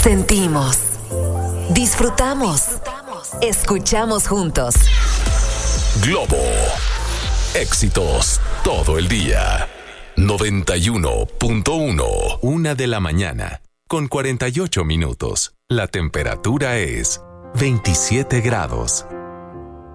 Sentimos, disfrutamos, escuchamos juntos. Globo. Éxitos todo el día. 91.1. 1 de la mañana, con 48 minutos. La temperatura es 27 grados.